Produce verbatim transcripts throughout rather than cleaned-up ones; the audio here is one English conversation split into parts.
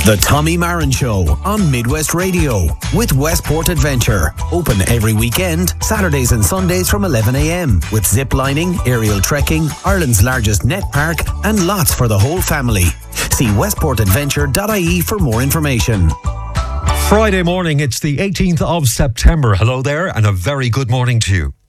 The Tommy Marin Show on Midwest Radio with Westport Adventure. Open every weekend, Saturdays and Sundays from eleven a m with zip lining, aerial trekking, Ireland's largest net park and lots for the whole family. See westport adventure dot I E for more information. Friday morning, it's the eighteenth of September. Hello there and a very good morning to you.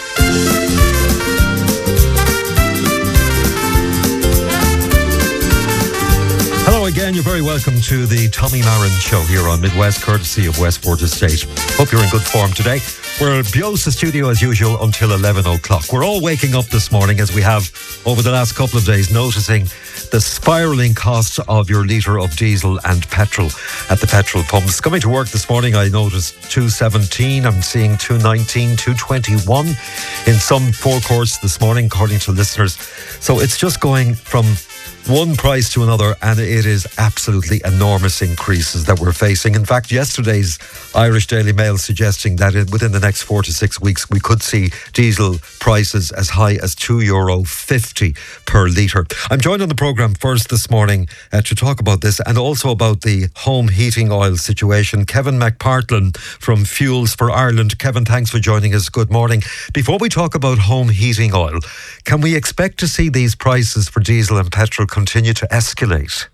Hello again, you're very welcome to the Tommy Marin Show here on Midwest, courtesy of Westport Estate. Hope you're in good form today. We're at Biosa Studio as usual until eleven o'clock. We're all waking up this morning, as we have over the last couple of days, noticing the spiralling costs of your litre of diesel and petrol at the petrol pumps. Coming to work this morning, I noticed two seventeen. I'm seeing two nineteen, two twenty-one in some forecourts this morning, according to listeners. So it's just going from one price to another, and it is absolutely enormous increases that we're facing. In fact, yesterday's Irish Daily Mail suggesting that within the next four to six weeks we could see diesel prices as high as two euro fifty per litre. I'm joined on the programme first this morning uh, to talk about this and also about the home heating oil situation. Kevin McPartlin from Fuels for Ireland. Kevin, thanks for joining us. Good morning. Before we talk about home heating oil, can we expect to see these prices for diesel and petrol continue to escalate?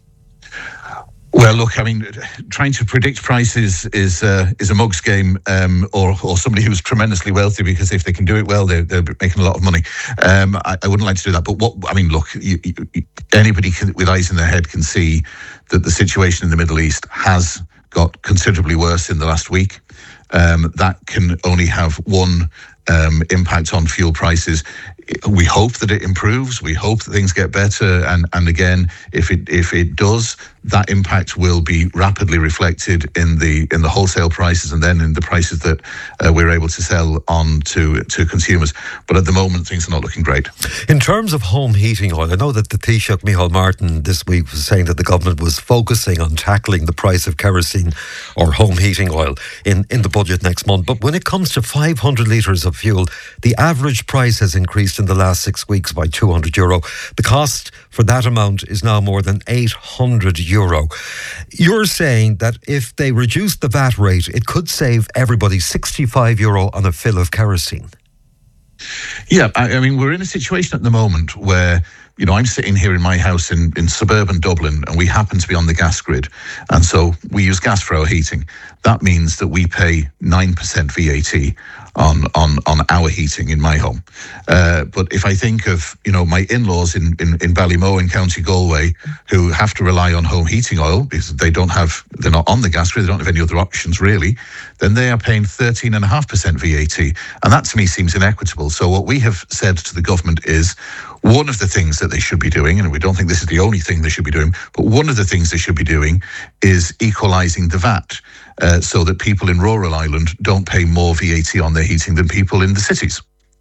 Well, look, I mean, trying to predict prices is uh, is a mug's game, um, or or somebody who's tremendously wealthy, because if they can do it well, they're, they're making a lot of money. Um, I, I wouldn't like to do that. But what I mean, look, you, you, anybody can, with eyes in their head can see that the situation in the Middle East has got considerably worse in the last week. Um, that can only have one um, impact on fuel prices. We hope that it improves. We hope that things get better. And, and again, if it if it does, that impact will be rapidly reflected in the in the wholesale prices and then in the prices that uh, we're able to sell on to, to consumers. But at the moment, things are not looking great. In terms of home heating oil, I know that the Taoiseach Micheál Martin this week was saying that the government was focusing on tackling the price of kerosene or home heating oil in, in the budget next month. But when it comes to five hundred litres of fuel, the average price has increased in the last six weeks by two hundred euro. The cost for that amount is now more than eight hundred euro. You're saying that if they reduce the V A T rate, it could save everybody sixty-five euro on a fill of kerosene. Yeah, I, I mean, we're in a situation at the moment where, you know, I'm sitting here in my house in, in suburban Dublin, and we happen to be on the gas grid. And so we use gas for our heating. That means that we pay nine percent V A T on, on, on our heating in my home. Uh, but if I think of, you know, my in-laws in, in, in Ballymoe in County Galway, who have to rely on home heating oil because they don't have, they're not on the gas grid, they don't have any other options really, then they are paying thirteen point five percent V A T. And that to me seems inequitable. So what we have said to the government is, one of the things that they should be doing, and we don't think this is the only thing they should be doing, but one of the things they should be doing is equalising the V A T uh, so that people in rural Ireland don't pay more V A T on their heating than people in the cities.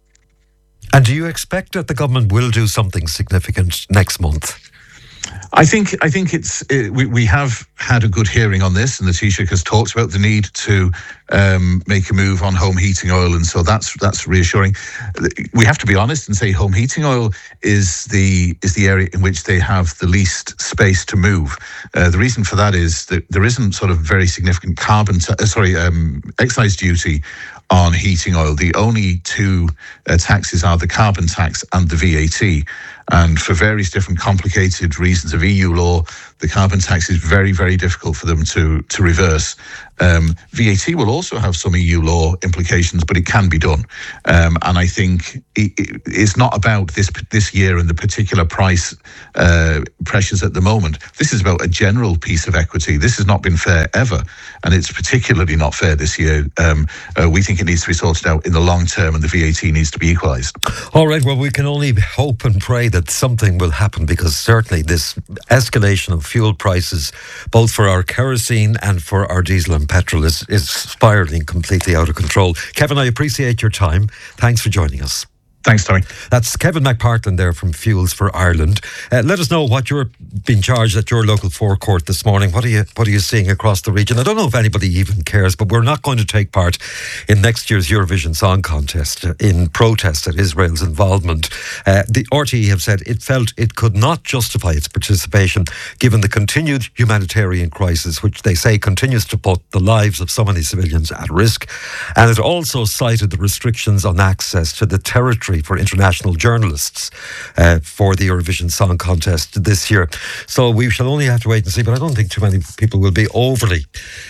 And do you expect that the government will do something significant next month? I think I think it's uh, we we have had a good hearing on this, and the Taoiseach has talked about the need to um, make a move on home heating oil, and so that's that's reassuring. We have to be honest and say home heating oil is the is the area in which they have the least space to move. Uh, the reason for that is that there isn't sort of very significant carbon ta- uh, sorry um, excise duty on heating oil. The only two uh, taxes are the carbon tax and the V A T. And for various different complicated reasons of E U law, the carbon tax is very, very difficult for them to, to reverse. Um, V A T will also have some E U law implications, but it can be done. Um, and I think it, it, it's not about this this year and the particular price uh, pressures at the moment. This is about a general piece of equity. This has not been fair ever, and it's particularly not fair this year. Um, uh, we think it needs to be sorted out in the long term, and the V A T needs to be equalised. All right, well, we can only hope and pray that something will happen, because certainly this escalation of fuel prices, both for our kerosene and for our diesel and petrol, is, is spiralling completely out of control. Kevin, I appreciate your time. Thanks for joining us. Thanks, Tommy. That's Kevin McPartland there from Fuels for Ireland. Uh, let us know what you're being charged at your local forecourt this morning. What are you What are you seeing across the region? I don't know if anybody even cares, but we're not going to take part in next year's Eurovision Song Contest in protest at Israel's involvement. Uh, the R T E have said it felt it could not justify its participation given the continued humanitarian crisis, which they say continues to put the lives of so many civilians at risk. And it also cited the restrictions on access to the territory for international journalists uh, for the Eurovision Song Contest this year. So we shall only have to wait and see, but I don't think too many people will be overly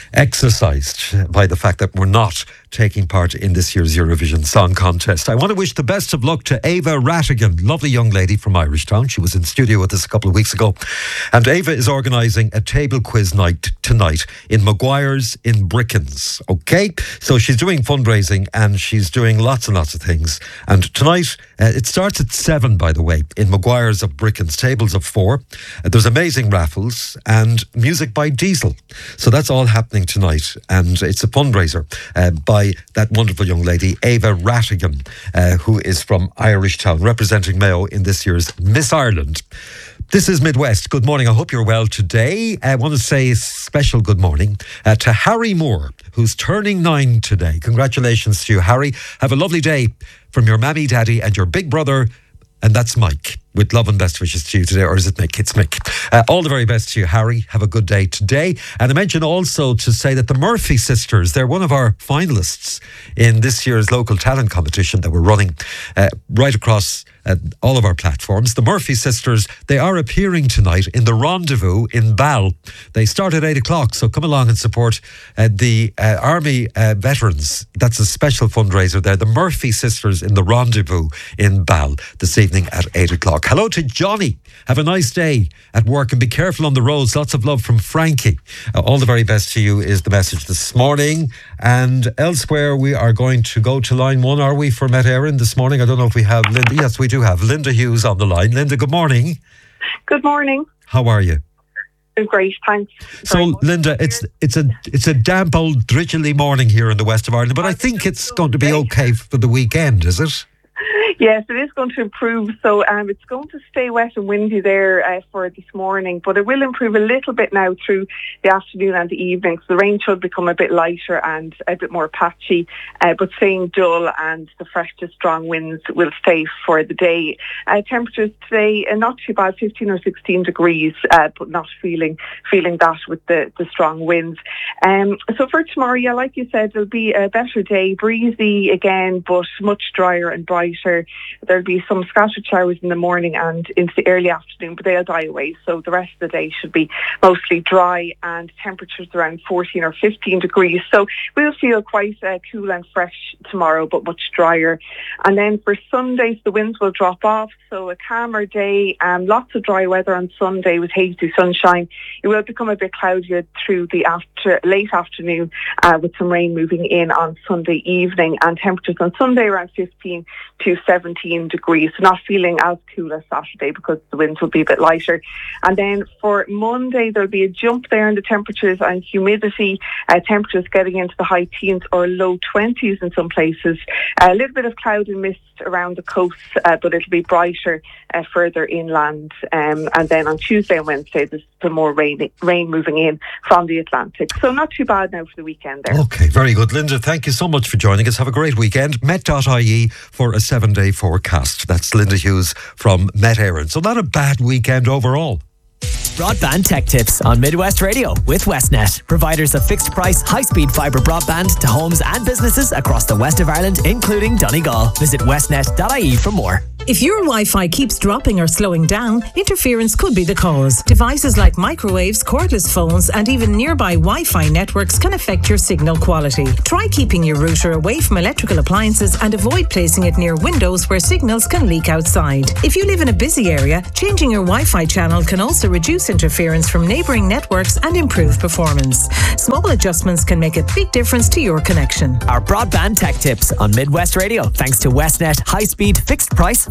exercised by the fact that we're not taking part in this year's Eurovision Song Contest. I want to wish the best of luck to Ava Rattigan, lovely young lady from Irishtown. She was in studio with us a couple of weeks ago. And Ava is organising a table quiz night tonight in Maguire's in Brickens. Okay? So she's doing fundraising and she's doing lots and lots of things. And tonight, uh, it starts at seven, by the way, in Maguire's of Brickens, tables of four. Uh, there's amazing raffles and music by Diesel. So that's all happening tonight. And it's a fundraiser uh, by that wonderful young lady, Ava Rattigan, uh, who is from Irishtown, representing Mayo in this year's Miss Ireland. This is Midwest. Good morning. I hope you're well today. I want to say a special good morning uh, to Harry Moore, who's turning nine today. Congratulations to you, Harry. Have a lovely day from your mammy, daddy and your big brother, and that's Mike. With love and best wishes to you today, or is it Mick? It's Mick. Uh, all the very best to you, Harry. Have a good day today. And I mention also to say that the Murphy sisters, they're one of our finalists in this year's local talent competition that we're running uh, right across uh, all of our platforms. The Murphy sisters, they are appearing tonight in the Rendezvous in Ball. They start at eight o'clock, so come along and support uh, the uh, Army uh, veterans. That's a special fundraiser there. The Murphy sisters in the Rendezvous in Ball this evening at eight o'clock. Hello to Johnny. Have a nice day at work and be careful on the roads. Lots of love from Frankie. Uh, all the very best to you is the message this morning. And elsewhere, we are going to go to line one, are we, for Met Éireann this morning? I don't know if we have Linda. Yes, we do have Linda Hughes on the line. Linda, good morning. Good morning. How are you? Great, thanks. So, Linda, it's it's a it's a damp old drizzly morning here in the west of Ireland, but I think it's going to be okay for the weekend, is it? Yes, it is going to improve. So um, it's going to stay wet and windy there uh, for this morning, but it will improve a little bit now through the afternoon and the evening. So the rain should become a bit lighter and a bit more patchy, uh, but staying dull, and the fresh to strong winds will stay for the day. Uh, temperatures today uh, not too bad, fifteen or sixteen degrees, uh, but not feeling feeling that with the, the strong winds. Um, so for tomorrow, yeah, like you said, it'll be a better day, breezy again, but much drier and brighter. There'll be some scattered showers in the morning and into the early afternoon, but they'll die away. So the rest of the day should be mostly dry, and temperatures around fourteen or fifteen degrees. So we'll feel quite uh, cool and fresh tomorrow, but much drier. And then for Sunday, the winds will drop off. So a calmer day, um, lots of dry weather on Sunday with hazy sunshine. It will become a bit cloudier through the after late afternoon uh, with some rain moving in on Sunday evening, and temperatures on Sunday around fifteen to seventeen degrees. So not feeling as cool as Saturday because the winds will be a bit lighter. And then for Monday, there'll be a jump there in the temperatures and humidity. Uh, temperatures getting into the high teens or low twenties in some places. Uh, a little bit of cloud and mist around the coast, uh, but it'll be brighter uh, further inland. Um, and then on Tuesday and Wednesday, there's some more rain, rain moving in from the Atlantic. So not too bad now for the weekend there. Okay, very good. Linda, thank you so much for joining us. Have a great weekend. Met dot I E for a seven-day forecast. That's Linda Hughes from Met Éireann. So not a bad weekend overall. Broadband Tech Tips on Midwest Radio with Westnet, providers of fixed price, high-speed fibre broadband to homes and businesses across the west of Ireland, including Donegal. Visit westnet dot I E for more. If your Wi-Fi keeps dropping or slowing down, interference could be the cause. Devices like microwaves, cordless phones, and even nearby Wi-Fi networks can affect your signal quality. Try keeping your router away from electrical appliances and avoid placing it near windows where signals can leak outside. If you live in a busy area, changing your Wi-Fi channel can also reduce interference from neighbouring networks and improve performance. Small adjustments can make a big difference to your connection. Our Broadband Tech Tips on Midwest Radio, thanks to Westnet high-speed fixed price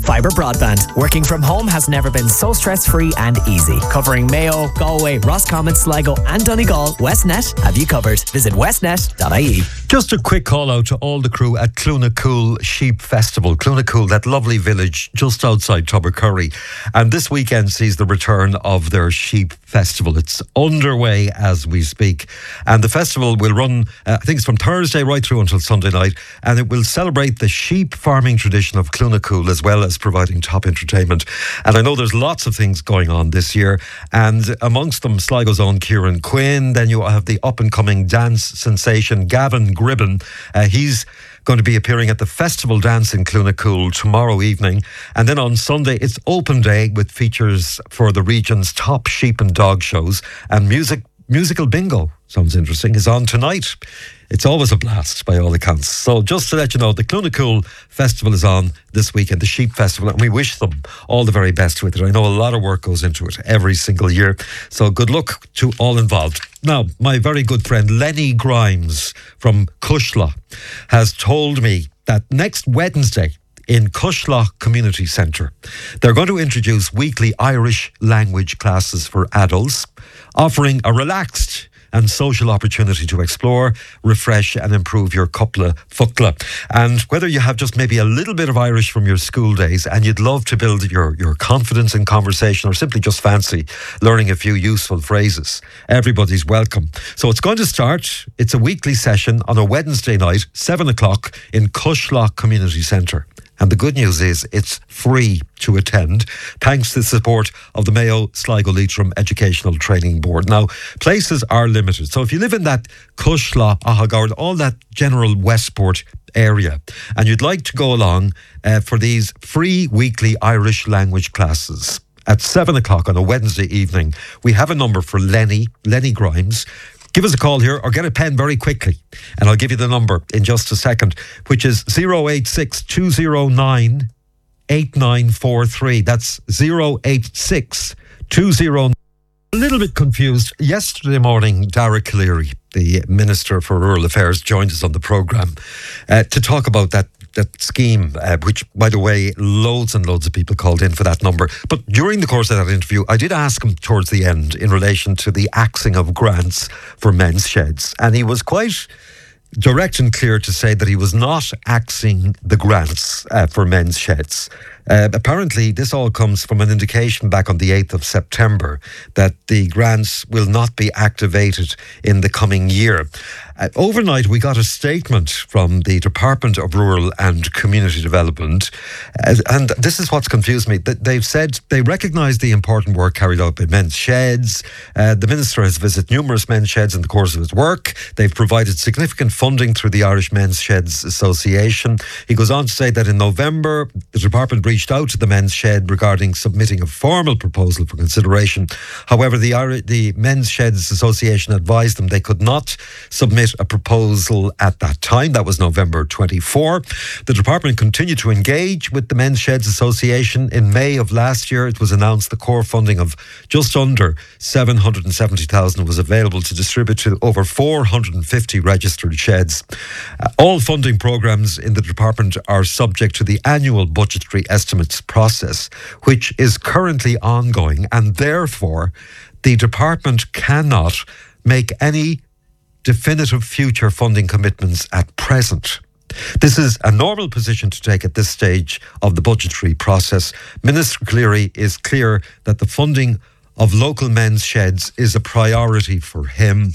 fibre broadband. Working from home has never been so stress-free and easy. Covering Mayo, Galway, Roscommon, Sligo and Donegal, Westnet have you covered. Visit westnet dot I E. Just a quick call out to all the crew at Cloonacool Sheep Festival. Cloonacool, that lovely village just outside Tubbercurry. And this weekend sees the return of their Sheep Festival. It's underway as we speak. And the festival will run, uh, I think it's from Thursday right through until Sunday night. And it will celebrate the sheep farming tradition of Cloonacool as well as providing top entertainment. And I know there's lots of things going on this year. And amongst them, Sligo's own Kieran Quinn. Then you have the up-and-coming dance sensation, Gavin Gribben. Uh, he's going to be appearing at the Festival Dance in Cloonacool tomorrow evening. And then on Sunday, it's open day with features for the region's top sheep and dog shows. And music musical bingo, sounds interesting, is on tonight. It's always a blast by all accounts. So just to let you know, the Cloonacool Festival is on this weekend, the Sheep Festival, and we wish them all the very best with it. I know a lot of work goes into it every single year. So good luck to all involved. Now, my very good friend Lenny Grimes from Cushla has told me that next Wednesday in Cushla Community Centre, they're going to introduce weekly Irish language classes for adults, offering a relaxed and social opportunity to explore, refresh and improve your cupla fuckla. And whether you have just maybe a little bit of Irish from your school days and you'd love to build your, your confidence in conversation, or simply just fancy learning a few useful phrases, everybody's welcome. So it's going to start, it's a weekly session on a Wednesday night, seven o'clock in Cushla Community Centre. And the good news is it's free to attend, thanks to the support of the Mayo Sligo Leitrim Educational Training Board. Now, places are limited. So if you live in that Cushla, Ahagard, all that general Westport area, and you'd like to go along uh, for these free weekly Irish language classes at seven o'clock on a Wednesday evening, we have a number for Lenny, Lenny Grimes. Give us a call here or get a pen very quickly, and I'll give you the number in just a second, which is zero eight six, two zero nine, eight nine four three. That's zero eight six, two zero nine. A little bit confused. Yesterday morning, Dara Cleary, the Minister for Rural Affairs, joined us on the programme uh, to talk about that that scheme, uh, which, by the way, loads and loads of people called in for that number. But during the course of that interview, I did ask him towards the end in relation to the axing of grants for men's sheds. And he was quite direct and clear to say that he was not axing the grants uh, for men's sheds. Uh, apparently, this all comes from an indication back on the eighth of September that the grants will not be activated in the coming year. Uh, overnight, we got a statement from the Department of Rural and Community Development, uh, and this is what's confused me. They've said they recognise the important work carried out by men's sheds. Uh, the Minister has visited numerous men's sheds in the course of his work. They've provided significant funding through the Irish Men's Sheds Association. He goes on to say that in November, the Department reached out to the men's shed regarding submitting a formal proposal for consideration. However, the, Irish, the Men's Sheds Association advised them they could not submit a proposal at that time. That was November twenty-fourth. The department continued to engage with the Men's Sheds Association. In May of last year, it was announced the core funding of just under seven hundred seventy thousand was available to distribute to over four hundred fifty registered sheds. Uh, all funding programmes in the department are subject to the annual budgetary estimates process, which is currently ongoing, and therefore the department cannot make any definitive future funding commitments at present. This is a normal position to take at this stage of the budgetary process. Minister Cleary is clear that the funding of local men's sheds is a priority for him,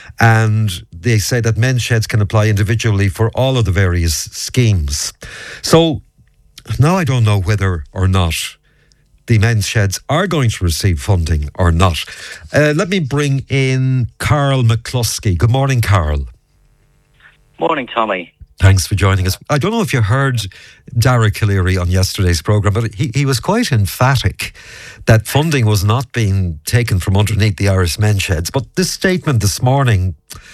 and they say that men's sheds can apply individually for all of the various schemes. So now I don't know whether or not the men's sheds are going to receive funding or not. Uh, let me bring in Carl McCluskey. Good morning, Carl. Morning, Tommy. Thanks for joining us. I don't know if you heard Dara Cleary on yesterday's programme, but he, he was quite emphatic that funding was not being taken from underneath the Irish men's sheds. But this statement this morning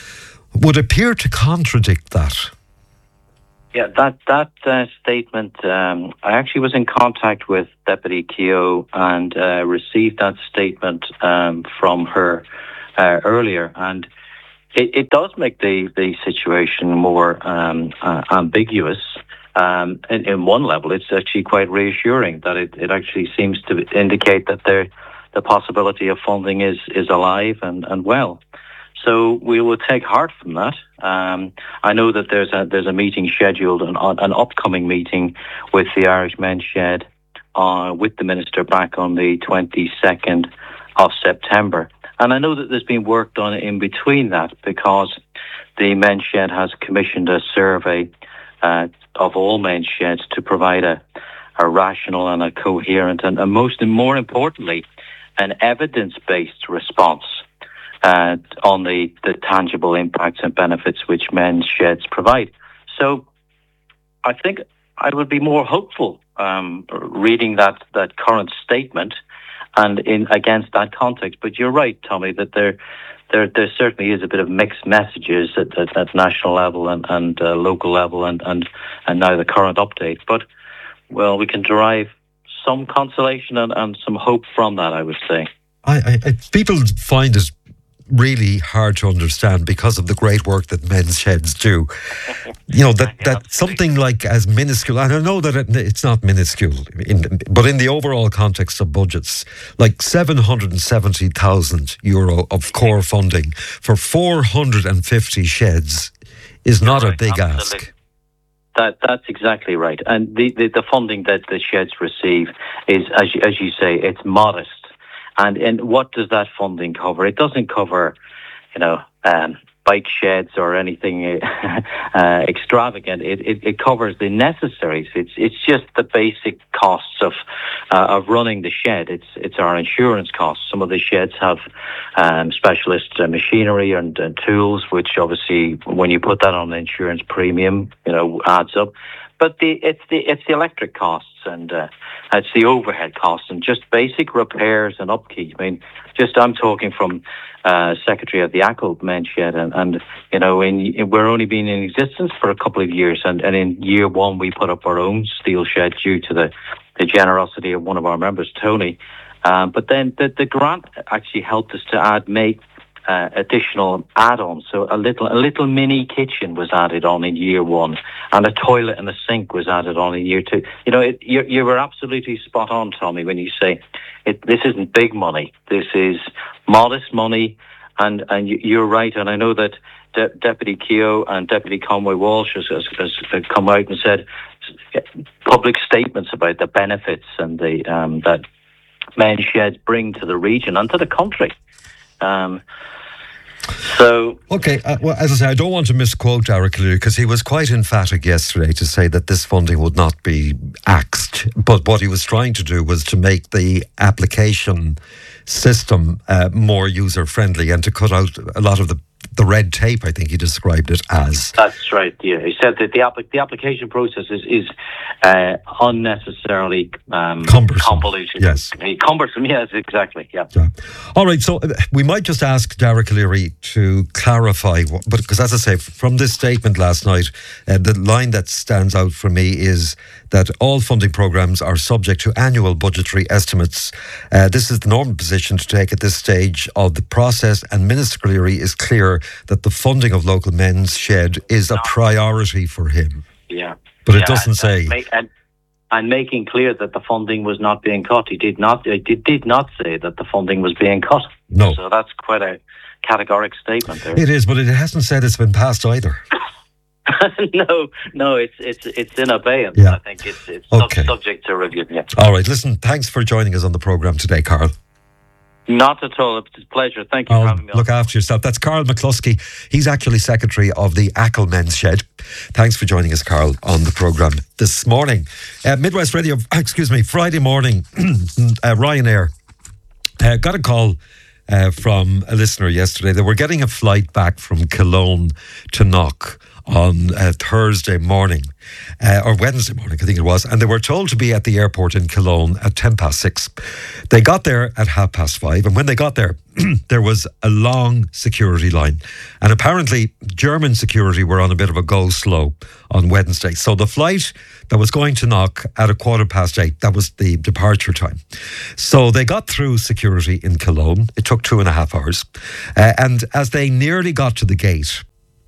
would appear to contradict that. Yeah, that that uh, statement, um, I actually was in contact with Deputy Keogh and uh, received that statement um, from her uh, earlier, and it, it does make the, the situation more um, uh, ambiguous. um, in, in one level, it's actually quite reassuring that it, it actually seems to indicate that there, the possibility of funding is, is alive and, and well. So we will take heart from that. Um, I know that there's a there's a meeting scheduled, an, an upcoming meeting with the Irish Men's Shed, uh, with the Minister back on the twenty-second of September. And I know that there's been work done in between that, because the Men's Shed has commissioned a survey uh, of all men's sheds to provide a, a rational and a coherent and, and most and more importantly, an evidence-based response Uh, on the, the tangible impacts and benefits which men's sheds provide. So I think I would be more hopeful um, reading that, that current statement and in against that context. But you're right, Tommy, that there there, there certainly is a bit of mixed messages at, at, at national level and, and uh, local level and, and, and now the current update. But, well, we can derive some consolation and, and some hope from that, I would say. I, I, people find it really hard to understand because of the great work that men's sheds do. You know, that, that something like as minuscule, and I know that it, it's not minuscule, in, but in the overall context of budgets, like seven hundred seventy thousand euro of core funding for four hundred fifty sheds is not a big ask. That that's exactly right. And the, the, the funding that the sheds receive is, as you, as you say, it's modest. And and what does that funding cover? It doesn't cover, you know, um, bike sheds or anything uh, extravagant. It, it it covers the necessaries. It's it's just the basic costs of uh, of running the shed. It's it's our insurance costs. Some of the sheds have um, specialist uh, machinery and, and tools, which obviously, when you put that on the insurance premium, you know, adds up. But the it's the it's the electric costs and uh, it's the overhead costs and just basic repairs and upkeep. I mean, just I'm talking from uh, Secretary of the Achill Men's Shed, and, and you know, in, in, we're only been in existence for a couple of years, and, and in year one we put up our own steel shed due to the, the generosity of one of our members, Tony. Um, but then the, the grant actually helped us to add make. Uh, additional add-ons. So a little a little mini kitchen was added on in year one, and a toilet and a sink was added on in year two. You know, it, you, you were absolutely spot on, Tommy, when you say it, this isn't big money. This is modest money, and, and you, you're right. And I know that De- Deputy Keogh and Deputy Conway Walsh has, has, has come out and said public statements about the benefits and the um, that men's sheds bring to the region and to the country. Um, So okay, uh, well, as I say, I don't want to misquote Derek Leary, because he was quite emphatic yesterday to say that this funding would not be axed, but what he was trying to do was to make the application system uh, more user friendly and to cut out a lot of the the red tape, I think he described it as. That's right, yeah. He said that the, app- the application process is, is uh, unnecessarily um, cumbersome. convoluted. Yes. Cumbersome, yes, exactly, yeah. yeah. All right, so uh, we might just ask Derek Leary to clarify, what, but because as I say, from this statement last night, uh, the line that stands out for me is that all funding programmes are subject to annual budgetary estimates. Uh, this is the normal position to take at this stage of the process, and Minister Leary is clear that the funding of local men's shed is a priority for him. Yeah. But yeah, it doesn't and, say. And, make, and, and making clear that the funding was not being cut. He did not He did, did not say that the funding was being cut. No. So that's quite a categoric statement there. It is, but it hasn't said it's been passed either. no, no, it's it's it's in abeyance. Yeah. I think it's it's Okay. sub- subject to review. Yeah. All right, listen, thanks for joining us on the programme today, Carl. Not at all. It's a pleasure. Thank you Oh, for having me on. look after yourself. That's Carl McCluskey. He's actually Secretary of the Achill Men's Shed. Thanks for joining us, Carl, on the programme this morning. Uh, Midwest Radio, excuse me, Friday morning, uh, Ryanair uh, got a call uh, from a listener yesterday. They were getting a flight back from Cologne to Knock on uh, Thursday morning, uh, or Wednesday morning, I think it was, and they were told to be at the airport in Cologne at ten past six. They got there at half past five, and when they got there, there was a long security line. And apparently, German security were on a bit of a go slow on Wednesday. So the flight that was going to Knock at a quarter past eight, that was the departure time. So they got through security in Cologne. It took two and a half hours. Uh, and as they nearly got to the gate,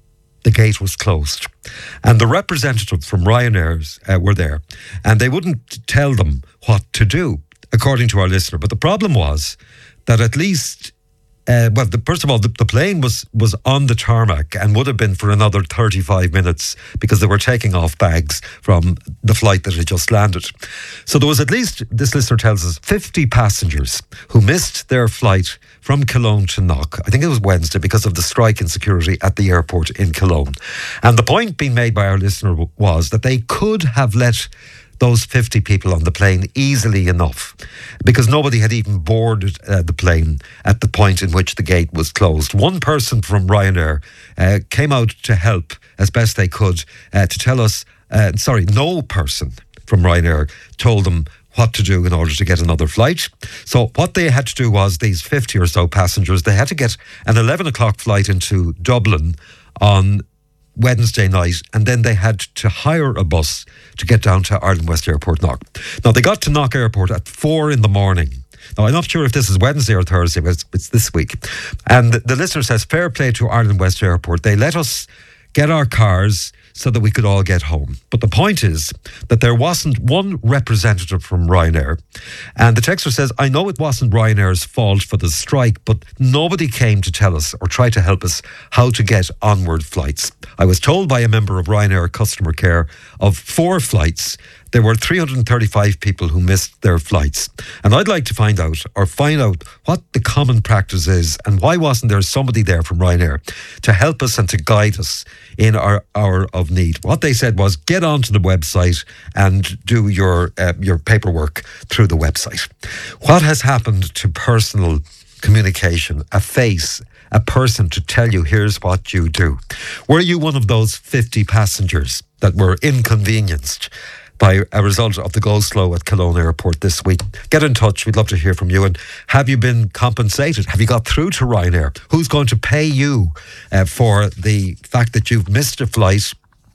the gate was closed. And the representatives from Ryanair uh, were there, and they wouldn't tell them what to do, according to our listener. But the problem was that at least, uh, well, the, first of all, the, the plane was, was on the tarmac and would have been for another thirty-five minutes because they were taking off bags from the flight that had just landed. So there was at least, this listener tells us, fifty passengers who missed their flight from Cologne to Knock. I think it was Wednesday because of the strike in security at the airport in Cologne. And the point being made by our listener was that they could have let those fifty people on the plane easily enough because nobody had even boarded uh, the plane at the point in which the gate was closed. One person from Ryanair uh, came out to help as best they could uh, to tell us, uh, sorry, no person from Ryanair told them what to do in order to get another flight. So what they had to do was, these fifty or so passengers, they had to get an eleven o'clock flight into Dublin on Wednesday night, and then they had to hire a bus to get down to Ireland West Airport Knock. Now, they got to Knock Airport at four in the morning. Now, I'm not sure if this is Wednesday or Thursday, but it's, it's this week. And the, the listener says, fair play to Ireland West Airport. They let us get our cars so that we could all get home. But the point is that there wasn't one representative from Ryanair. And the texter says, I know it wasn't Ryanair's fault for the strike, but nobody came to tell us or try to help us how to get onward flights. I was told by a member of Ryanair customer care of four flights, there were three hundred thirty-five people who missed their flights. And I'd like to find out, or find out what the common practice is and why wasn't there somebody there from Ryanair to help us and to guide us in our hour of need. What they said was, get onto the website and do your uh, your paperwork through the website. What has happened to personal communication, a face, a person to tell you, here's what you do? Were you one of those fifty passengers that were inconvenienced by a result of the go-slow at Cologne Airport this week? Get in touch. We'd love to hear from you. And have you been compensated? Have you got through to Ryanair? Who's going to pay you uh, for the fact that you've missed a flight?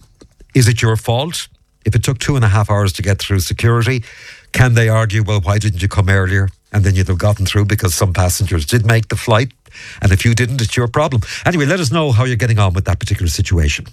Is it your fault? If it took two and a half hours to get through security, can they argue, well, why didn't you come earlier? And then you'd have gotten through because some passengers did make the flight. And if you didn't, it's your problem. Anyway, let us know how you're getting on with that particular situation.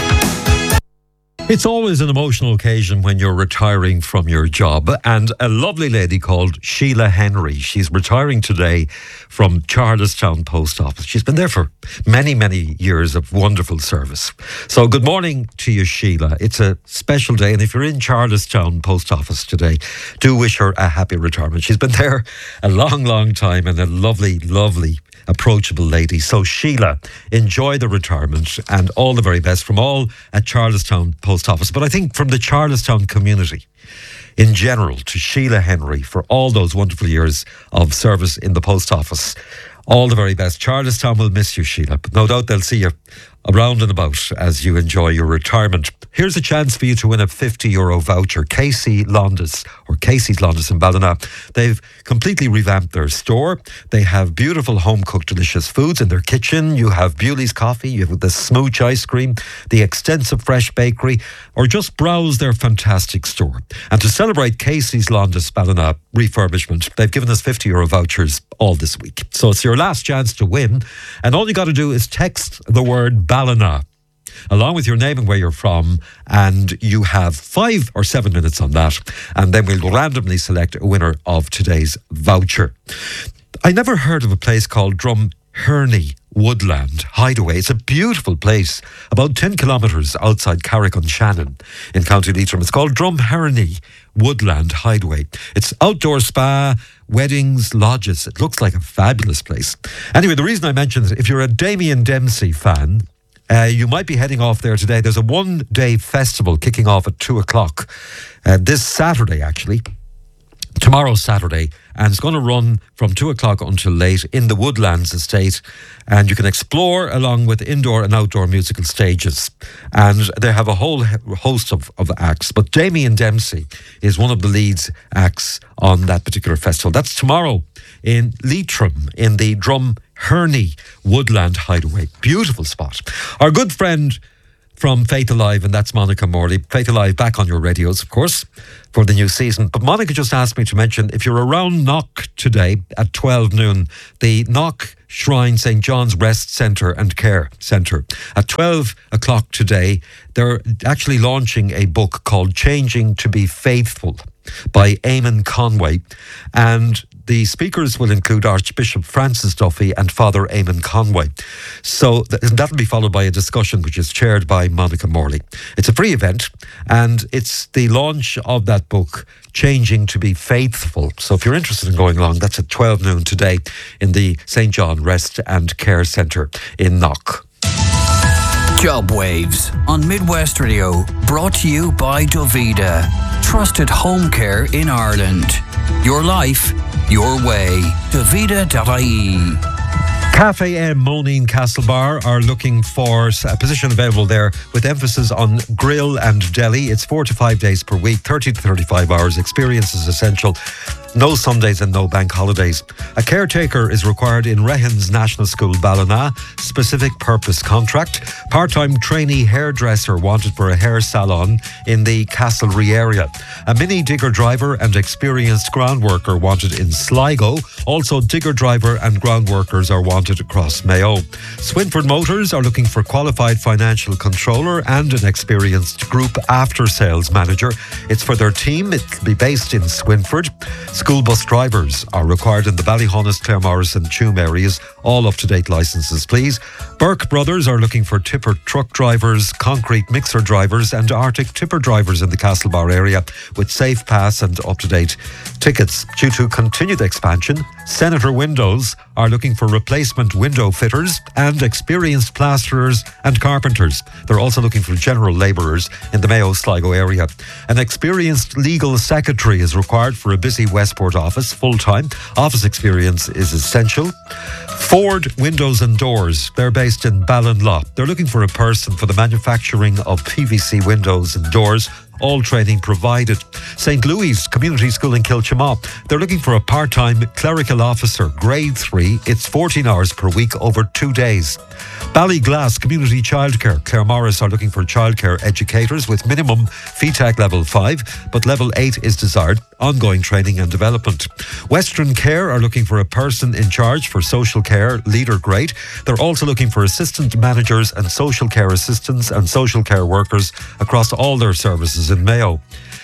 It's always an emotional occasion when you're retiring from your job, and a lovely lady called Sheila Henry, she's retiring today from Charlestown Post Office. She's been there for many, many years of wonderful service. So good morning to you, Sheila. It's a special day, and if you're in Charlestown Post Office today, do wish her a happy retirement. She's been there a long, long time, and a lovely, lovely approachable lady. So Sheila, enjoy the retirement and all the very best from all at Charlestown Post Office. But I think from the Charlestown community in general to Sheila Henry for all those wonderful years of service in the post office, all the very best. Charlestown will miss you, Sheila, but no doubt they'll see you around and about as you enjoy your retirement. Here's a chance for you to win a fifty euro voucher. Casey Londis, or Casey's Londis in Ballina. They've completely revamped their store. They have beautiful home-cooked delicious foods in their kitchen. You have Bewley's coffee, you have the smooch ice cream, the extensive fresh bakery, or just browse their fantastic store. And to celebrate Casey's Londis Ballina refurbishment, they've given us fifty euro vouchers all this week. So it's your last chance to win. And all you got to do is text the word Ballina along with your name and where you're from, and you have five or seven minutes on that, and then we'll randomly select a winner of today's voucher. I never heard of a place called Drumherney Woodland Hideaway. It's a beautiful place about ten kilometres outside Carrick-on-Shannon in County Leitrim. It's called Drumherney Woodland Hideaway. It's outdoor spa, weddings, lodges. It looks like a fabulous place. Anyway, the reason I mentioned it, if you're a Damien Dempsey fan, Uh, you might be heading off there today. There's a one-day festival kicking off at two o'clock uh, this Saturday, actually. Tomorrow, Saturday. And it's going to run from two o'clock until late in the Woodlands Estate. And you can explore along with indoor and outdoor musical stages. And they have a whole host of, of acts. But Damien Dempsey is one of the lead acts on that particular festival. That's tomorrow in Leitrim, in the Drumherney Woodland Hideaway. Beautiful spot. Our good friend from Faith Alive, and that's Monica Morley. Faith Alive back on your radios, of course, for the new season. But Monica just asked me to mention, if you're around Knock today at twelve noon, the Knock Shrine Saint John's Rest Centre and Care Centre, at twelve o'clock today, they're actually launching a book called Changing to be Faithful by Eamon Conway, and the speakers will include Archbishop Francis Duffy and Father Eamon Conway. So th- that'll be followed by a discussion which is chaired by Monica Morley. It's a free event, and it's the launch of that book, Changing to be Faithful. So if you're interested in going along, that's at twelve noon today in the Saint John Rest and Care Centre in Knock. Job Waves on Midwest Radio, brought to you by Dovida, trusted home care in Ireland. Your life, your way. Dovida dot I E. Cafe M Moneen Castlebar are looking for a position available there with emphasis on grill and deli. It's four to five days per week, thirty to thirty-five hours. Experience is essential. No Sundays and no bank holidays. A caretaker is required in Rehens National School, Ballina. Specific purpose contract. Part-time trainee hairdresser wanted for a hair salon in the Castlereagh area. A mini digger driver and experienced ground worker wanted in Sligo. Also, digger driver and ground workers are wanted across Mayo. Swinford Motors are looking for qualified financial controller and an experienced group after-sales manager. It's for their team. It'll be based in Swinford. School bus drivers are required in the Ballyhonest, Claremorris and Tuam areas. All up-to-date licences, please. Burke Brothers are looking for tipper truck drivers, concrete mixer drivers and Arctic tipper drivers in the Castlebar area with safe pass and up-to-date tickets. Due to continued expansion, Senator Windows are looking for replacement window fitters and experienced plasterers and carpenters. They're also looking for general labourers in the Mayo Sligo area. An experienced legal secretary is required for a busy Westport office, full-time. Office experience is essential. Ford Windows and Doors, they're based in Ballinlough. They're looking for a person for the manufacturing of P V C windows and doors. All training provided. Saint Louis Community School in Kilchamaw, they're looking for a part-time clerical officer, grade three. It's fourteen hours per week over two days. Ballyglass Community Childcare, Claremorris are looking for childcare educators with minimum F E T A C level five, but level eight is desired. Ongoing training and development. Western Care are looking for a person in charge for social care, leader grade. They're also looking for assistant managers and social care assistants and social care workers across all their services in Mayo.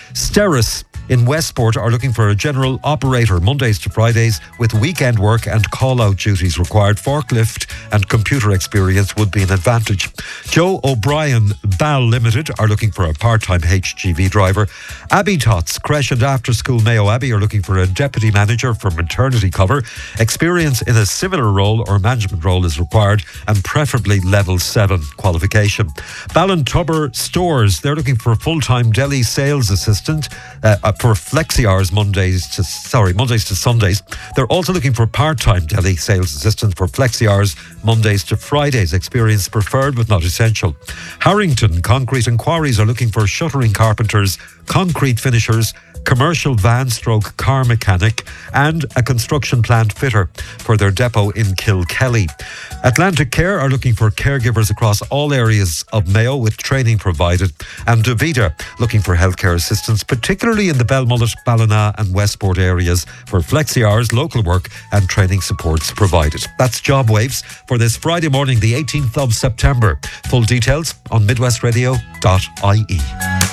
Steris in Westport are looking for a general operator Mondays to Fridays with weekend work and call-out duties required. Forklift and computer experience would be an advantage. Joe O'Brien Ball Limited are looking for a part-time H G V driver. Abbey Tots Creche and After School Mayo Abbey are looking for a deputy manager for maternity cover. Experience in a similar role or management role is required and preferably level seven qualification. Ballintubber Stores, they're looking for a full-time deli sales assistant uh, for flexi hours Mondays to sorry Mondays to Sundays. They're also looking for part-time deli sales assistant for flexi hours Mondays to Fridays. Experience preferred but not essential. Harrington Concrete and Quarries are looking for shuttering carpenters, concrete finishers, commercial van stroke car mechanic and a construction plant fitter for their depot in Kilkelly. Atlantic Care are looking for caregivers across all areas of Mayo with training provided, and Dovida looking for healthcare assistance, particularly in the Belmullet, Ballina and Westport areas for flexi hours, local work and training supports provided. That's Job Waves for this Friday morning, the eighteenth of September. Full details on midwest radio dot I E.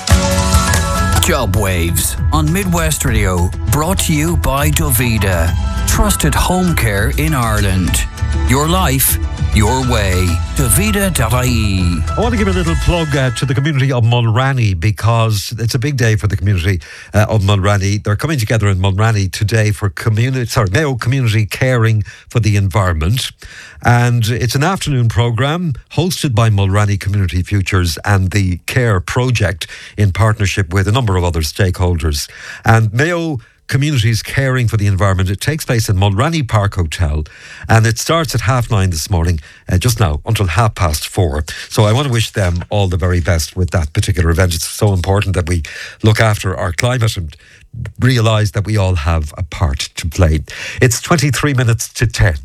Job Waves on Midwest Radio, brought to you by Dovida, trusted home care in Ireland. Your life, your way. Dovida dot I E. I want to give a little plug uh, to the community of Mulranny because it's a big day for the community uh, of Mulranny. They're coming together in Mulranny today for community, sorry, Mayo Community Caring for the Environment. And it's an afternoon programme hosted by Mulranny Community Futures and the CARE project in partnership with a number of other stakeholders. And Mayo Communities Caring for the Environment, it takes place in Mulranny Park Hotel and it starts at half nine this morning, uh, just now, until half past four. So I want to wish them all the very best with that particular event. It's so important that we look after our climate and realise that we all have a part to play. It's twenty-three minutes to ten.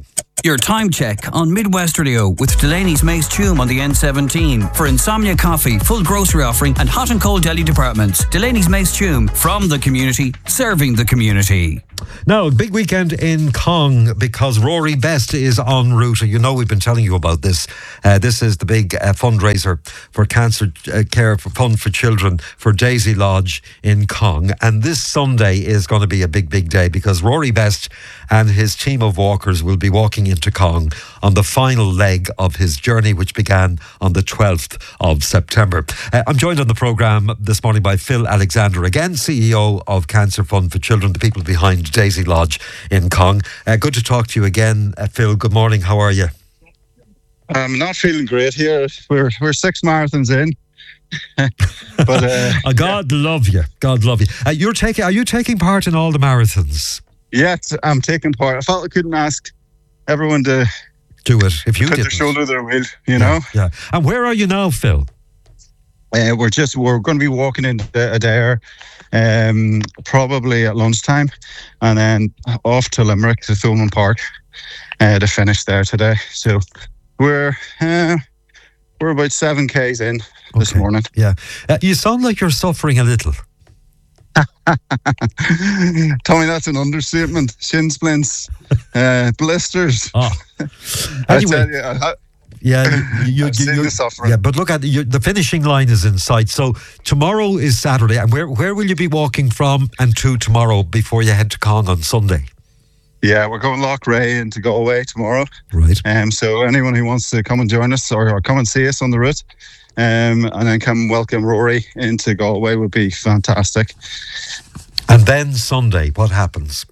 Your time check on Midwest Radio with Delaney's Mace Tume on the N seventeen. For Insomnia Coffee, full grocery offering and hot and cold deli departments. Delaney's Mace Tume, from the community, serving the community. Now, big weekend in Cong because Rory Best is en route. You know we've been telling you about this. Uh, this is the big uh, fundraiser for cancer uh, care for fund for children for Daisy Lodge in Cong. And this Sunday is going to be a big, big day because Rory Best and his team of walkers will be walking into Cong on the final leg of his journey, which began on the twelfth of September. Uh, I'm joined on the programme this morning by Phil Alexander, again, C E O of Cancer Fund for Children, the people behind Daisy Lodge in Cong. Uh, good to talk to you again, uh, Phil. Good morning. How are you? I'm not feeling great here. We're we're six marathons in, but uh, uh, God yeah. love you. God love you. Uh, you're taking. Are you taking part in all the marathons? Yes, I'm taking part. I felt I couldn't ask everyone to do it if you put didn't. their shoulder to their wheel. You yeah, know. Yeah. And where are you now, Phil? Uh, we're just we're going to be walking into Adair, um, probably at lunchtime, and then off to Limerick to Thomond Park uh, to finish there today. So we're uh, we're about seven k's in okay. this morning. Yeah, uh, you sound like you're suffering a little. Tommy, that's an understatement. Shin splints, uh, blisters. Oh. I Anyway. tell you, I, Yeah, you, you, you, you yeah, but look at you, the finishing line is in sight. So tomorrow is Saturday, and where where will you be walking from and to tomorrow before you head to Cong on Sunday? Yeah, we're going Loch Ray into Galway tomorrow. Right. Um, so anyone who wants to come and join us or, or come and see us on the route, um, and then come welcome Rory into Galway would be fantastic. And then Sunday, what happens?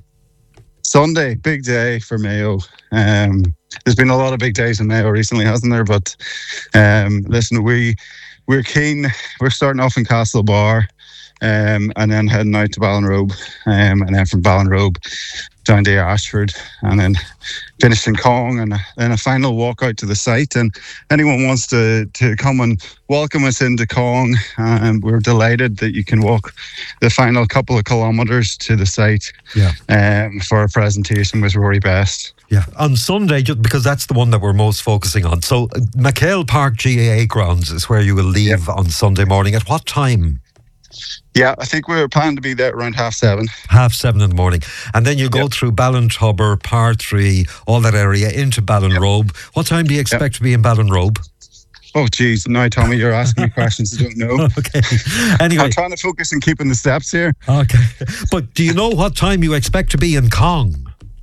Sunday, big day for Mayo. Um, there's been a lot of big days in Mayo recently, hasn't there? But um, listen, we we're keen. We're starting off in Castlebar, um, and then heading out to Ballinrobe, um, and then from Ballinrobe down to Ashford, and then finish in Cong, and then a final walk out to the site. And anyone wants to to come and welcome us into Cong, and um, we're delighted that you can walk the final couple of kilometres to the site yeah. um, for a presentation with Rory Best. Yeah, on Sunday, just because that's the one that we're most focusing on. So uh, McHale Park G A A grounds is where you will leave yep. on Sunday morning. At what time? Yeah, I think we're planning to be there around half seven. Half seven in the morning. And then you go yep. through Ballintubber, Par three, all that area into Ballinrobe. Yep. What time do you expect yep. to be in Ballinrobe? Oh, geez. Now, Tommy, you're asking me questions I don't know. Okay. Anyway. I'm trying to focus on keeping the steps here. Okay. But do you know what time you expect to be in Cong?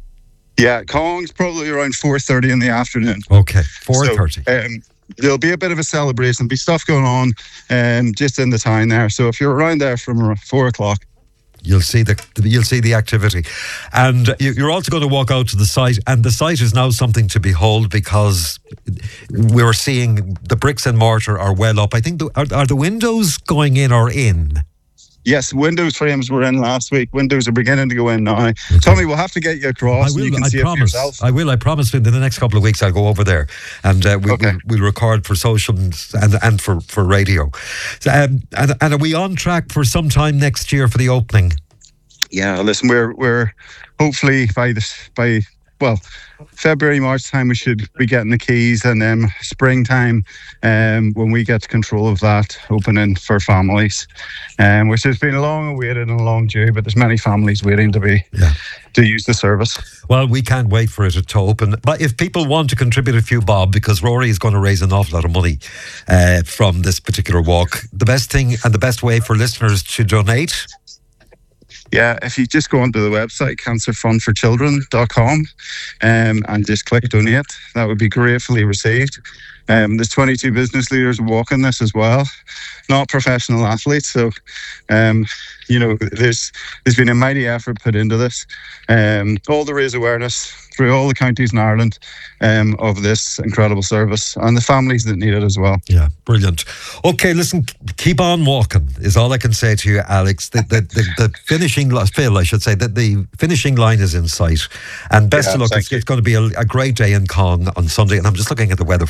Yeah, Cong's probably around four thirty in the afternoon. Okay, four thirty. So, um, there'll be a bit of a celebration. There'll be stuff going on um, just in the town there. So if you're around there from four o'clock, you'll see the you'll see the activity, and you're also going to walk out to the site. And the site is now something to behold because we're seeing the bricks and mortar are well up. I think the, are, are the windows going in or in? Yes, windows frames were in last week. Windows are beginning to go in now. Okay. Tommy, we'll have to get you across. I will. You can I see promise. It for yourself. I will. I promise. In the next couple of weeks, I'll go over there, and uh, we, okay. we'll, we'll record for socials and and for for radio. So, um, and and are we on track for some time next year for the opening? Yeah. Listen, we're we're hopefully by this by well. February, March time, we should be getting the keys, and then springtime, um, when we get control of that, opening for families, um, which has been a long awaited and a long due, but there's many families waiting to be yeah. to use the service. Well, we can't wait for it to open. But if people want to contribute a few bob, because Rory is going to raise an awful lot of money uh, from this particular walk, the best thing and the best way for listeners to donate. Yeah, if you just go onto the website, cancer fund for children dot com, um, and just click donate, that would be gratefully received. Um, there's twenty-two business leaders walking this as well, not professional athletes. So, um, you know, there's there's been a mighty effort put into this. Um, all to raise awareness through all the counties in Ireland um, of this incredible service and the families that need it as well. Yeah, brilliant. Okay, listen, keep on walking is all I can say to you, Alex. The the, the, the finishing, Phil, I should say, that the finishing line is in sight. And best yeah, of luck. It's, it's going to be a, a great day in Cong on Sunday. And I'm just looking at the weather forecast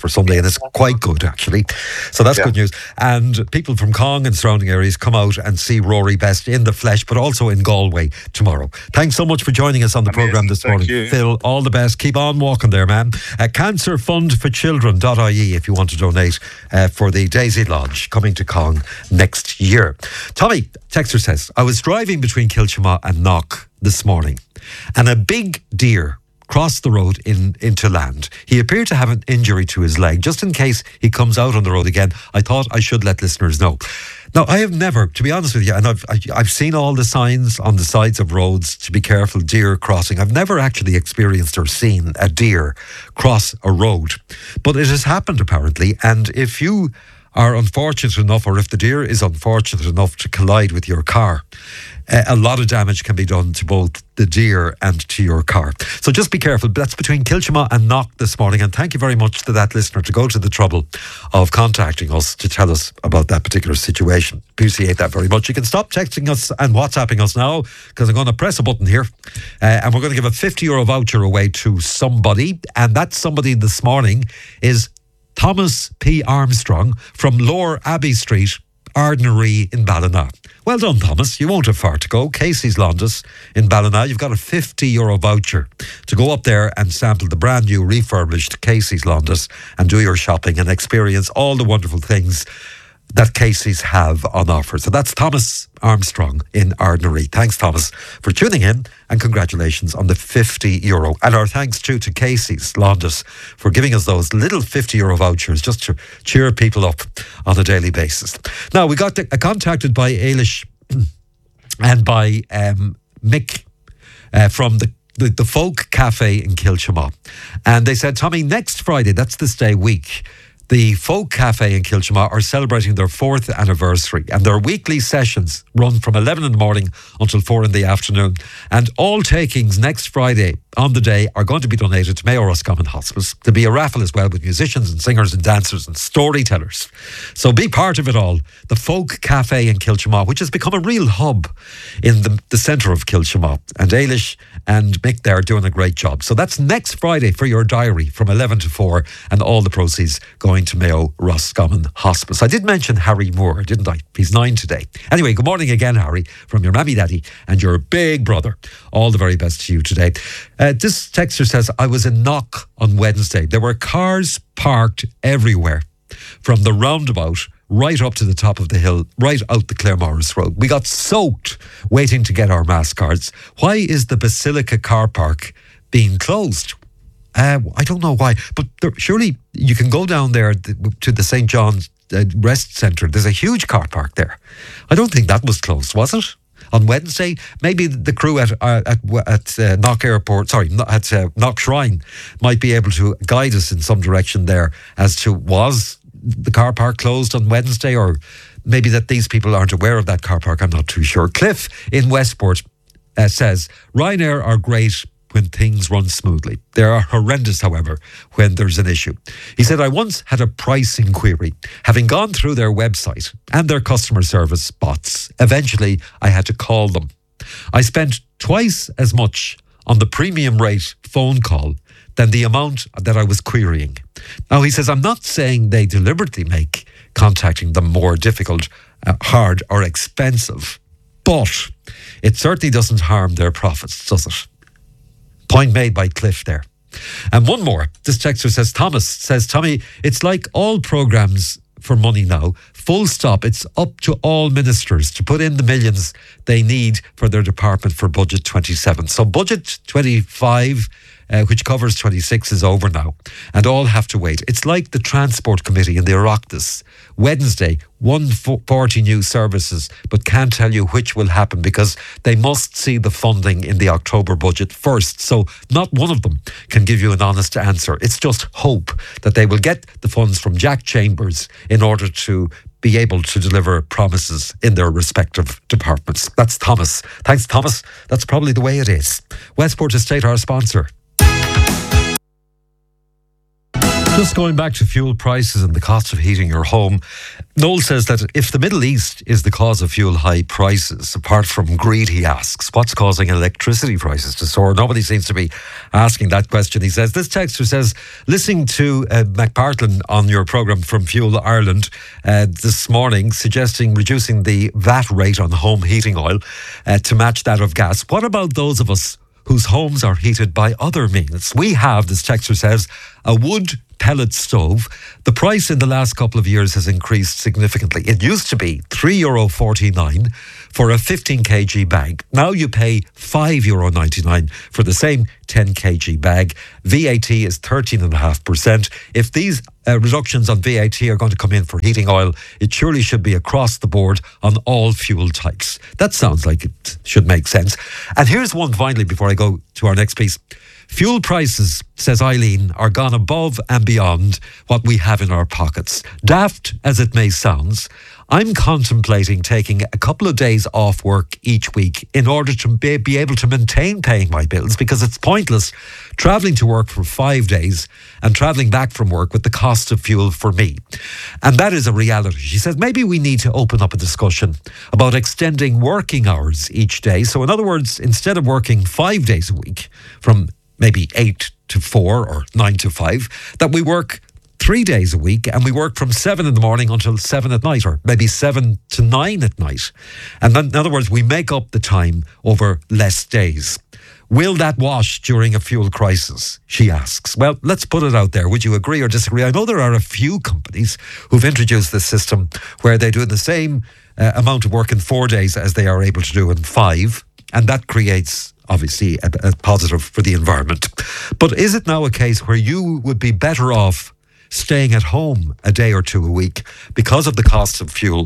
for Sunday, and it's quite good, actually. So that's Yeah. good news. And people from Cong and surrounding areas come out and see Rory Best in the flesh, but also in Galway tomorrow. Thanks so much for joining us on the Amazing. programme this Thank morning. you. Phil, all the best. Keep on walking there, man. Uh, cancer fund for children dot I E if you want to donate uh, for the Daisy Lodge coming to Cong next year. Tommy, texter says, I was driving between Kilchama and Knock this morning, and a big deer crossed the road in into land. He appeared to have an injury to his leg. Just in case he comes out on the road again, I thought I should let listeners know. Now, I have never, to be honest with you, and I've I, I've seen all the signs on the sides of roads to be careful, deer crossing. I've never actually experienced or seen a deer cross a road, but it has happened apparently. And if you are unfortunate enough, or if the deer is unfortunate enough to collide with your car, uh, a lot of damage can be done to both the deer and to your car. So just be careful. That's between Kilchama and Knock this morning. And thank you very much to that listener to go to the trouble of contacting us to tell us about that particular situation. Appreciate that very much. You can stop texting us and WhatsApping us now, because I'm going to press a button here uh, and we're going to give a fifty euro voucher away to somebody. And that somebody this morning is Thomas P. Armstrong from Lower Abbey Street, Ardnaree in Ballina. Well done, Thomas. You won't have far to go. Casey's Londis in Ballina. You've got a fifty euro voucher to go up there and sample the brand new refurbished Casey's Londis and do your shopping and experience all the wonderful things that Casey's have on offer. So that's Thomas Armstrong in Ardnaree. Thanks, Thomas, for tuning in, and congratulations on the fifty euro. And our thanks too to Casey's Londis for giving us those little fifty euro vouchers just to cheer people up on a daily basis. Now, we got the, uh, contacted by Ailish and by um, Mick uh, from the The, the Folk Cafe in Kilchama. And they said, Tommy, next Friday, that's this day week, the Folk Cafe in Kilchama are celebrating their fourth anniversary, and their weekly sessions run from eleven in the morning until four in the afternoon. And all takings next Friday on the day are going to be donated to Mayo Roscommon Hospice. There'll be a raffle as well with musicians and singers and dancers and storytellers. So be part of it all. The Folk Cafe in Kilchama, which has become a real hub in the, the centre of Kilchama. And Ailish and Mick there are doing a great job. So that's next Friday for your diary from eleven to four, and all the proceeds going to Mayo Roscommon Hospice. I did mention Harry Moore, didn't I? He's nine today. Anyway, good morning again, Harry, from your mammy daddy and your big brother. All the very best to you today. Uh, this texter says, I was in Knock on Wednesday. There were cars parked everywhere, from the roundabout right up to the top of the hill, right out the Claremorris Road. We got soaked waiting to get our mass cards. Why is the Basilica car park being closed? Uh, I don't know why, but there, surely you can go down there to the Saint John's uh, Rest Centre. There's a huge car park there. I don't think that was closed, was it? On Wednesday, maybe the crew at uh, at, at uh, Knock Airport, sorry, at uh, Knock Shrine, might be able to guide us in some direction there as to, was the car park closed on Wednesday, or maybe that these people aren't aware of that car park. I'm not too sure. Cliff in Westport uh, says, Ryanair are great when things run smoothly. They are horrendous, however, when there's an issue. He said, I once had a pricing query. Having gone through their website and their customer service bots, eventually I had to call them. I spent twice as much on the premium rate phone call than the amount that I was querying. Now, he says, I'm not saying they deliberately make contacting them more difficult, uh, hard or expensive, but it certainly doesn't harm their profits, does it? Point made by Cliff there. And one more. This texter says, Thomas says, Tommy, it's like all programmes for money now. Full stop. It's up to all ministers to put in the millions they need for their department for Budget twenty-seven. So Budget twenty-five, uh, which covers twenty-six, is over now, and all have to wait. It's like the Transport Committee in the Oireachtas. Wednesday, one hundred forty new services, but can't tell you which will happen because they must see the funding in the October budget first. So not one of them can give you an honest answer. It's just hope that they will get the funds from Jack Chambers in order to be able to deliver promises in their respective departments. That's Thomas. Thanks, Thomas. That's probably the way it is. Westport Estate, our sponsor. Just going back to fuel prices and the cost of heating your home, Noel says that if the Middle East is the cause of fuel high prices, apart from greed, he asks, what's causing electricity prices to soar? Nobody seems to be asking that question. He says, this texter says, listening to uh, McPartlin on your programme from Fuel Ireland uh, this morning, suggesting reducing the V A T rate on home heating oil uh, to match that of gas. What about those of us whose homes are heated by other means? We have, this texter says, a wood pellet stove. The price in the last couple of years has increased significantly. It used to be three euro forty-nine for a fifteen kilogram bag. Now you pay five euro ninety-nine for the same ten kilogram bag. V A T is thirteen point five percent. If these uh, reductions on V A T are going to come in for heating oil, it surely should be across the board on all fuel types. That sounds like it should make sense. And here's one finally before I go to our next piece. Fuel prices, says Eileen, are gone above and beyond what we have in our pockets. Daft as it may sound, I'm contemplating taking a couple of days off work each week in order to be, be able to maintain paying my bills, because it's pointless travelling to work for five days and travelling back from work with the cost of fuel for me. And that is a reality. She says maybe we need to open up a discussion about extending working hours each day. So in other words, instead of working five days a week from maybe eight to four or nine to five, that we work three days a week and we work from seven in the morning until seven at night, or maybe seven to nine at night. And then, in other words, we make up the time over less days. Will that wash during a fuel crisis? She asks. Well, let's put it out there. Would you agree or disagree? I know there are a few companies who've introduced this system where they do the same uh, amount of work in four days as they are able to do in five. And that creates, obviously, a, a positive for the environment. But is it now a case where you would be better off staying at home a day or two a week because of the cost of fuel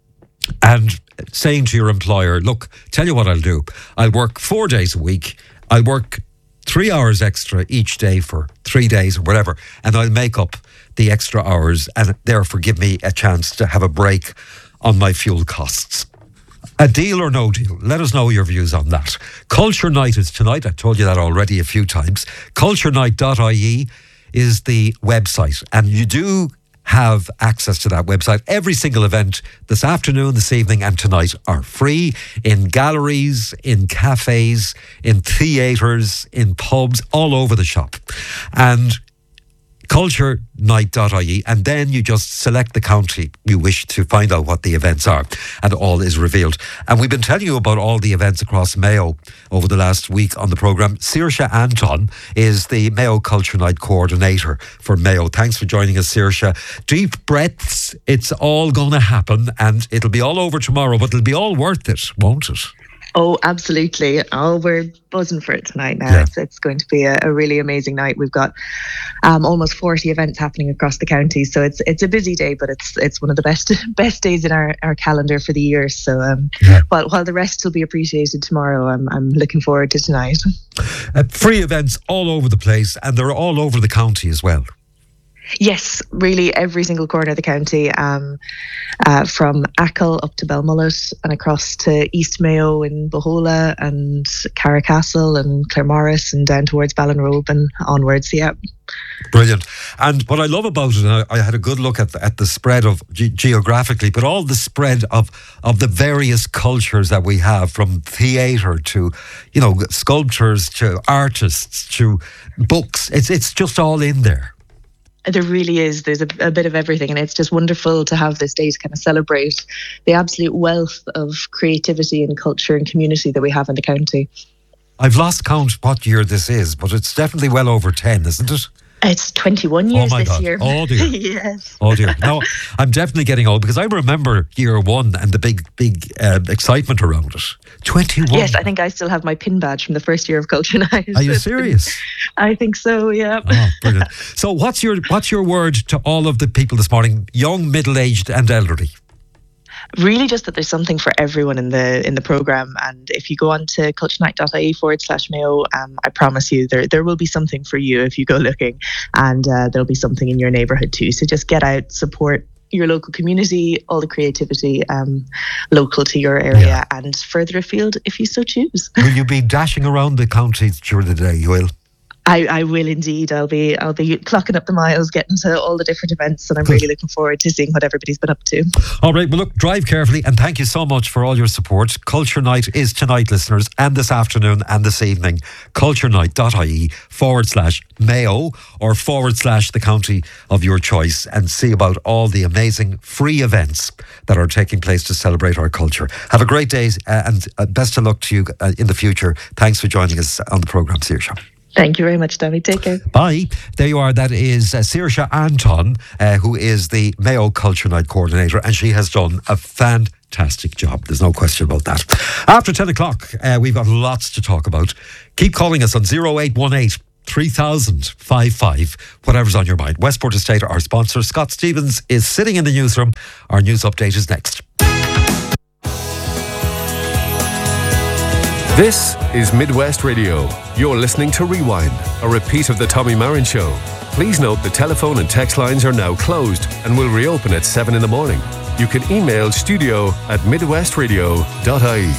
and saying to your employer, look, tell you what I'll do. I'll work four days a week. I'll work three hours extra each day for three days or whatever, and I'll make up the extra hours and therefore give me a chance to have a break on my fuel costs. A deal or no deal? Let us know your views on that. Culture Night is tonight. I told you that already a few times. culture night dot I E is the website, and you do have access to that website. Every single event this afternoon, this evening and tonight are free in galleries, in cafes, in theatres, in pubs, all over the shop. And culture night dot I E, and then you just select the county you wish to find out what the events are, and all is revealed. And we've been telling you about all the events across Mayo over the last week on the programme. Saoirse Anton is the Mayo Culture Night coordinator for Mayo. Thanks for joining us, Saoirse. Deep breaths, it's all going to happen, and it'll be all over tomorrow, but it'll be all worth it, won't it? Oh, absolutely. Oh, we're buzzing for it tonight now. Yeah. It's, it's going to be a, a really amazing night. We've got um, almost forty events happening across the county. So it's it's a busy day, but it's it's one of the best best days in our, our calendar for the year. So um, yeah. while, while the rest will be appreciated tomorrow, I'm, I'm looking forward to tonight. Uh, free events all over the place, and they're all over the county as well. Yes, really every single corner of the county, um, uh, from Achill up to Belmullet and across to East Mayo in Bohola and Carricastle and Claremorris and down towards Ballinrobe and onwards, yeah. Brilliant. And what I love about it, and I, I had a good look at the, at the spread of ge- geographically, but all the spread of of the various cultures that we have, from theatre to, you know, sculptors to artists to books. It's it's just all in there. There really is. There's a, a bit of everything, and it's just wonderful to have this day to kind of celebrate the absolute wealth of creativity and culture and community that we have in the county. I've lost count what year this is, but it's definitely well over ten, isn't it? It's twenty-one years oh my this God. year. Oh dear. Yes. Oh dear. No, I'm definitely getting old, because I remember year one and the big, big uh, excitement around it. twenty-one. Yes, I think I still have my pin badge from the first year of Culture Night. Are you serious? I think so, yeah. Oh, brilliant. So what's your what's your word to all of the people this morning, young, middle-aged and elderly? Really just that there's something for everyone in the in the programme, and if you go on to culture night dot I E forward slash Mayo, um, I promise you there there will be something for you if you go looking, and uh, there'll be something in your neighbourhood too. So just get out, support your local community, all the creativity um, local to your area, yeah. and further afield if you so choose. Will you be dashing around the county during the day? You will? I, I will indeed. I'll be I'll be clocking up the miles, getting to all the different events, and I'm really looking forward to seeing what everybody's been up to. All right, well look, drive carefully, and thank you so much for all your support. Culture Night is tonight, listeners, and this afternoon and this evening. culturenight.ie forward slash Mayo or forward slash the county of your choice, and see about all the amazing free events that are taking place to celebrate our culture. Have a great day, uh, and uh, best of luck to you uh, in the future. Thanks for joining us on the programme, Saoirse. Thank you very much, Tommy. Take care. Bye. There you are. That is uh, Saoirse Anton, uh, who is the Mayo Culture Night coordinator, and she has done a fantastic job. There's no question about that. After ten o'clock, uh, we've got lots to talk about. Keep calling us on oh eight one eight, three thousand, fifty-five, whatever's on your mind. Westport Estate, our sponsor. Scott Stevens is sitting in the newsroom. Our news update is next. This is Midwest Radio. You're listening to Rewind, a repeat of the Tommy Marin Show. Please note the telephone and text lines are now closed and will reopen at seven in the morning. You can email studio at midwestradio dot I E.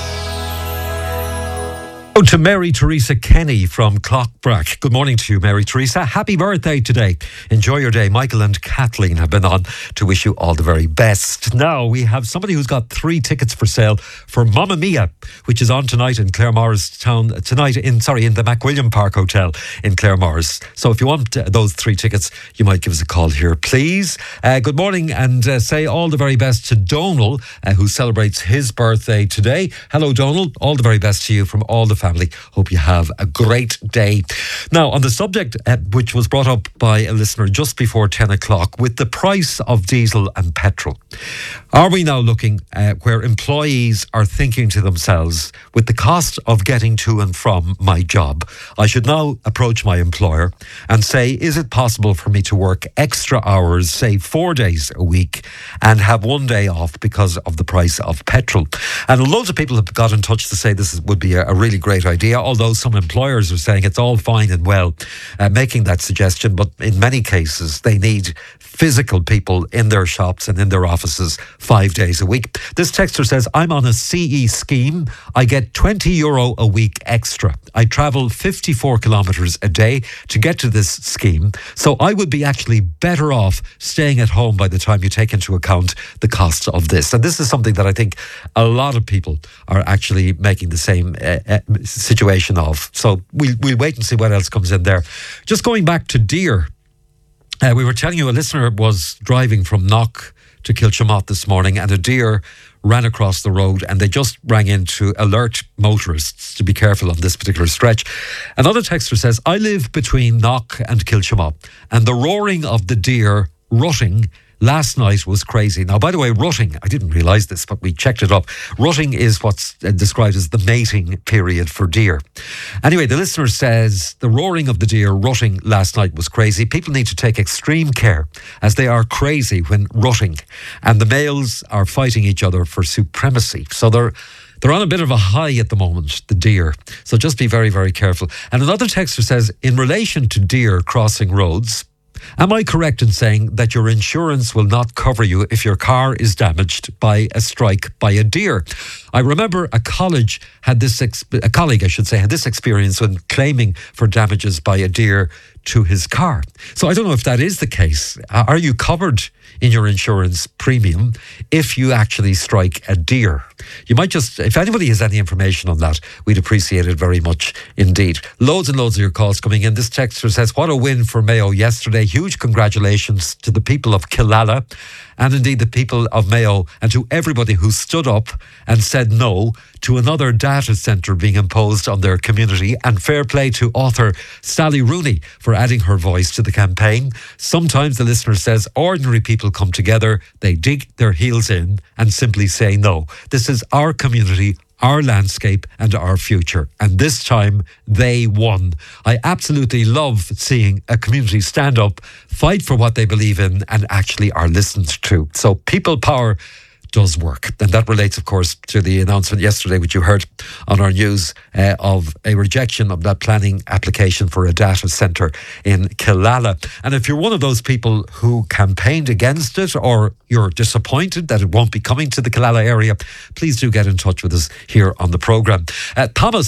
Oh, to Mary Teresa Kenny from Clockbrack. Good morning to you, Mary Teresa. Happy birthday today. Enjoy your day. Michael and Kathleen have been on to wish you all the very best. Now, we have somebody who's got three tickets for sale for Mamma Mia, which is on tonight in Claremorris Town, tonight in, sorry, in the McWilliam Park Hotel in Claremorris. So if you want uh, those three tickets, you might give us a call here, please. Uh, good morning, and uh, say all the very best to Donal, uh, who celebrates his birthday today. Hello, Donal. All the very best to you from all the family. Hope you have a great day. Now, on the subject uh, which was brought up by a listener just before ten o'clock, with the price of diesel and petrol, are we now looking uh, where employees are thinking to themselves, with the cost of getting to and from my job, I should now approach my employer and say, is it possible for me to work extra hours, say four days a week, and have one day off because of the price of petrol? And loads of people have got in touch to say this would be a, a really great idea, although some employers are saying it's all fine and well uh, making that suggestion, but in many cases they need physical people in their shops and in their offices five days a week. This texter says, I'm on a C E scheme. I get twenty euro a week extra. I travel fifty-four kilometres a day to get to this scheme, so I would be actually better off staying at home by the time you take into account the cost of this. And this is something that I think a lot of people are actually making the same uh, uh, situation of. So we'll, we'll wait and see what else comes in there. Just going back to deer, uh, we were telling you a listener was driving from Knock to Kilchimott this morning, and a deer ran across the road, and they just rang in to alert motorists to be careful on this particular stretch. Another texter says, I live between Knock and Kilchimott, and the roaring of the deer rutting last night was crazy. Now, by the way, rutting, I didn't realise this, but we checked it up. Rutting is what's described as the mating period for deer. Anyway, the listener says the roaring of the deer rutting last night was crazy. People need to take extreme care, as they are crazy when rutting, and the males are fighting each other for supremacy. So they're They're on a bit of a high at the moment, the deer. So just be very, very careful. And another texter says, in relation to deer crossing roads, am I correct in saying that your insurance will not cover you if your car is damaged by a strike by a deer? I remember a college had this, exp- a colleague, I should say, had this experience when claiming for damages by a deer to his car. So I don't know if that is the case. Are you covered in your insurance premium if you actually strike a deer? You might just, if anybody has any information on that, we'd appreciate it very much indeed. Loads and loads of your calls coming in. This texter says, what a win for Mayo yesterday. Huge congratulations to the people of Killala, and indeed the people of Mayo, and to everybody who stood up and said no to another data centre being imposed on their community. And fair play to author Sally Rooney for adding her voice to the campaign. Sometimes, the listener says, ordinary people come together, they dig their heels in and simply say no. This is our community, our landscape and our future. And this time they won. I absolutely love seeing a community stand up, fight for what they believe in, and actually are listened to. So people power does work. And that relates, of course, to the announcement yesterday, which you heard on our news, uh, of a rejection of that planning application for a data centre in Killala. And if you're one of those people who campaigned against it, or you're disappointed that it won't be coming to the Killala area, please do get in touch with us here on the programme. Uh, Thomas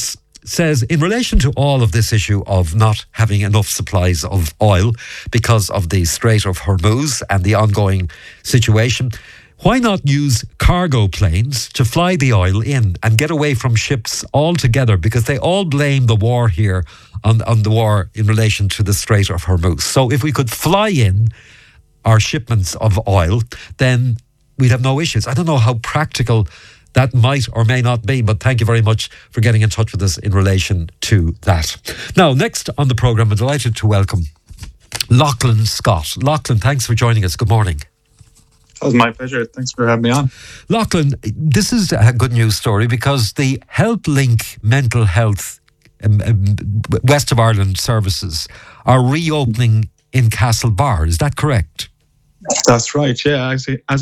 says, in relation to all of this issue of not having enough supplies of oil because of the Strait of Hormuz and the ongoing situation, why not use cargo planes to fly the oil in and get away from ships altogether? Because they all blame the war here on, on the war in relation to the Strait of Hormuz. So if we could fly in our shipments of oil, then we'd have no issues. I don't know how practical that might or may not be, but thank you very much for getting in touch with us in relation to that. Now, next on the programme, I'm delighted to welcome Lachlan Scott. Lachlan, thanks for joining us. Good morning. That was my pleasure. Thanks for having me on. Lachlan, this is a good news story because the HealthLink mental health um, um, West of Ireland services are reopening in Castlebar. Is that correct? That's right, yeah. Actually, as